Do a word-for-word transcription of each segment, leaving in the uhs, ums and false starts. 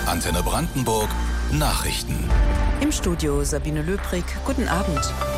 Antenne Brandenburg Nachrichten. Im Studio Sabine Löbrig. Guten Abend.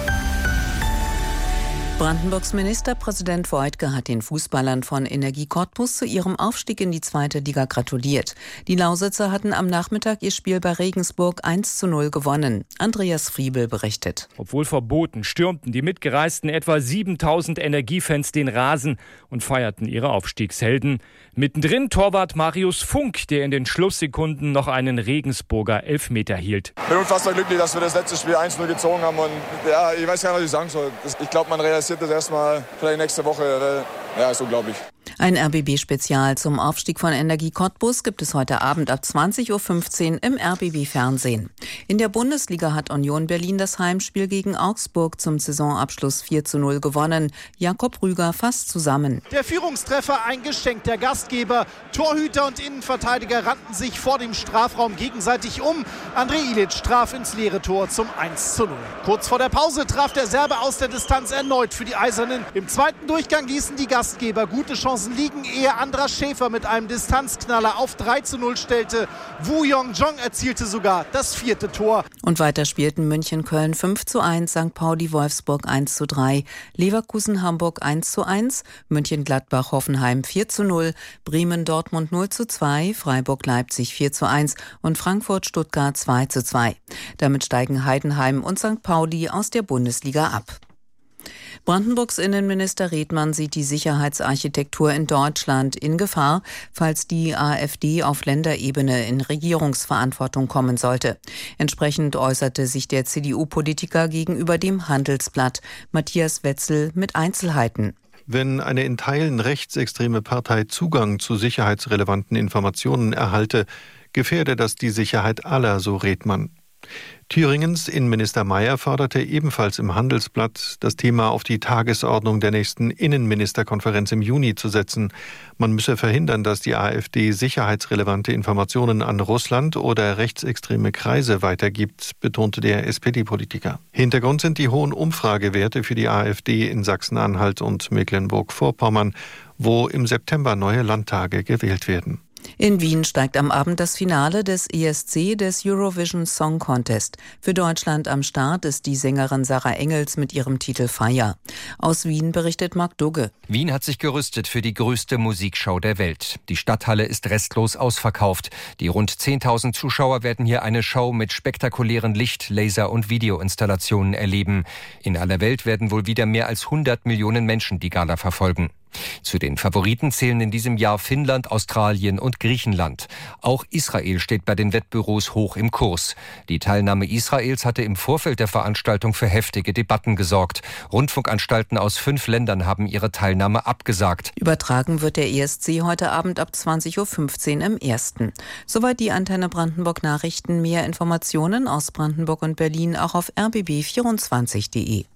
Brandenburgs Ministerpräsident Voigtke hat den Fußballern von Energie Cottbus zu ihrem Aufstieg in die zweite Liga gratuliert. Die Lausitzer hatten am Nachmittag ihr Spiel bei Regensburg eins zu null gewonnen. Andreas Friebel berichtet. Obwohl verboten, stürmten die mitgereisten etwa siebentausend Energiefans den Rasen und feierten ihre Aufstiegshelden. Mittendrin Torwart Marius Funk, der in den Schlusssekunden noch einen Regensburger Elfmeter hielt. Ich bin unfassbar glücklich, dass wir das letzte Spiel eins null gezogen haben. Und ja, ich weiß gar nicht, was ich sagen soll. Ich glaube, man realisiert das erstmal vielleicht nächste Woche. Ja, ist unglaublich. Ein R B B-Spezial zum Aufstieg von Energie Cottbus gibt es heute Abend ab zwanzig Uhr fünfzehn im R B B-Fernsehen. In der Bundesliga hat Union Berlin das Heimspiel gegen Augsburg zum Saisonabschluss vier zu null gewonnen. Jakob Rüger fasst zusammen. Der Führungstreffer ein Geschenk der Gastgeber. Torhüter und Innenverteidiger rannten sich vor dem Strafraum gegenseitig um. André Ilic traf ins leere Tor zum eins zu null. Kurz vor der Pause traf der Serbe aus der Distanz erneut für die Eisernen. Im zweiten Durchgang ließen die Gastgeber gute Chancen liegen, ehe Andras Schäfer mit einem Distanzknaller auf drei zu null stellte. Woo Yong-jong erzielte sogar das vierte Tor. Und weiter spielten München-Köln fünf zu eins, Sankt Pauli-Wolfsburg eins zu drei, Leverkusen-Hamburg eins zu eins, München-Gladbach-Hoffenheim vier zu null, Bremen-Dortmund null zu zwei, Freiburg-Leipzig vier zu eins und Frankfurt-Stuttgart zwei zu zwei. Damit steigen Heidenheim und Sankt Pauli aus der Bundesliga ab. Brandenburgs Innenminister Redmann sieht die Sicherheitsarchitektur in Deutschland in Gefahr, falls die AfD auf Länderebene in Regierungsverantwortung kommen sollte. Entsprechend äußerte sich der C D U-Politiker gegenüber dem Handelsblatt. Matthias Wetzel mit Einzelheiten. Wenn eine in Teilen rechtsextreme Partei Zugang zu sicherheitsrelevanten Informationen erhalte, gefährde das die Sicherheit aller, so Redmann. Thüringens Innenminister Mayer forderte ebenfalls im Handelsblatt, das Thema auf die Tagesordnung der nächsten Innenministerkonferenz im Juni zu setzen. Man müsse verhindern, dass die AfD sicherheitsrelevante Informationen an Russland oder rechtsextreme Kreise weitergibt, betonte der S P D-Politiker. Hintergrund sind die hohen Umfragewerte für die AfD in Sachsen-Anhalt und Mecklenburg-Vorpommern, wo im September neue Landtage gewählt werden. In Wien steigt am Abend das Finale des E S C, des Eurovision Song Contest. Für Deutschland am Start ist die Sängerin Sarah Engels mit ihrem Titel Fire. Aus Wien berichtet Marc Dugge. Wien hat sich gerüstet für die größte Musikshow der Welt. Die Stadthalle ist restlos ausverkauft. Die rund zehntausend Zuschauer werden hier eine Show mit spektakulären Licht-, Laser- und Videoinstallationen erleben. In aller Welt werden wohl wieder mehr als hundert Millionen Menschen die Gala verfolgen. Zu den Favoriten zählen in diesem Jahr Finnland, Australien und Griechenland. Auch Israel steht bei den Wettbüros hoch im Kurs. Die Teilnahme Israels hatte im Vorfeld der Veranstaltung für heftige Debatten gesorgt. Rundfunkanstalten aus fünf Ländern haben ihre Teilnahme abgesagt. Übertragen wird der E S C heute Abend ab zwanzig Uhr fünfzehn im Ersten. Soweit die Antenne Brandenburg Nachrichten. Mehr Informationen aus Brandenburg und Berlin auch auf r b b vierundzwanzig punkt de.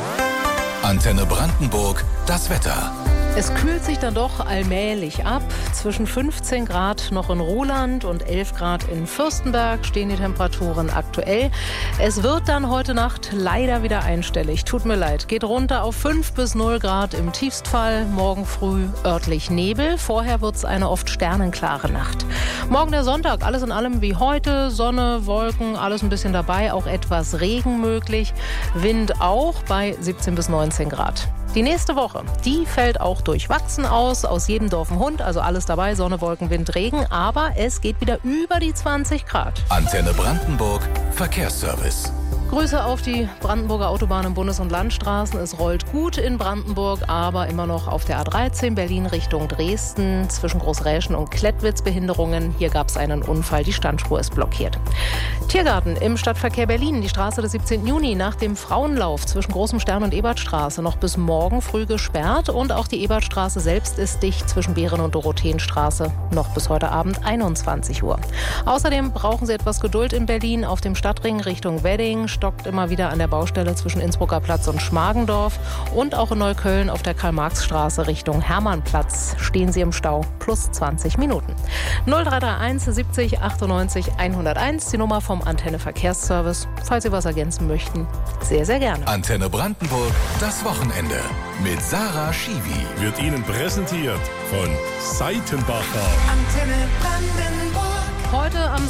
Antenne Brandenburg, das Wetter. Es kühlt sich dann doch allmählich ab. Zwischen fünfzehn Grad noch in Roland und elf Grad in Fürstenberg stehen die Temperaturen aktuell. Es wird dann heute Nacht leider wieder einstellig. Tut mir leid. Geht runter auf fünf bis null Grad im Tiefstfall. Morgen früh örtlich Nebel. Vorher wird es eine oft sternenklare Nacht. Morgen der Sonntag. Alles in allem wie heute. Sonne, Wolken, alles ein bisschen dabei. Auch etwas Regen möglich. Wind auch bei siebzehn bis neunzehn Grad. Die nächste Woche, die fällt auch durchwachsen aus. Aus jedem Dorf ein Hund, also alles dabei. Sonne, Wolken, Wind, Regen. Aber es geht wieder über die zwanzig Grad. Antenne Brandenburg, Verkehrsservice. Grüße auf die Brandenburger Autobahnen, Bundes- und Landstraßen. Es rollt gut in Brandenburg, aber immer noch auf der A dreizehn Berlin Richtung Dresden zwischen Großräschen und Klettwitz Behinderungen. Hier gab es einen Unfall, die Standspur ist blockiert. Tiergarten im Stadtverkehr Berlin, die Straße des siebzehnten Juni nach dem Frauenlauf zwischen Großem Stern und Ebertstraße noch bis morgen früh gesperrt. Und auch die Ebertstraße selbst ist dicht zwischen Behren- und Dorotheenstraße noch bis heute Abend einundzwanzig Uhr. Außerdem brauchen Sie etwas Geduld in Berlin auf dem Stadtring Richtung Wedding. Stockt immer wieder an der Baustelle zwischen Innsbrucker Platz und Schmargendorf. Und auch in Neukölln auf der Karl-Marx-Straße Richtung Hermannplatz stehen Sie im Stau plus zwanzig Minuten. null drei drei eins siebzig achtundneunzig hunderteins, die Nummer vom Antenne Verkehrsservice. Falls Sie was ergänzen möchten, sehr, sehr gerne. Antenne Brandenburg, das Wochenende mit Sarah Schiwi. Wird Ihnen präsentiert von Seitenbacher. Antenne Brandenburg. Heute am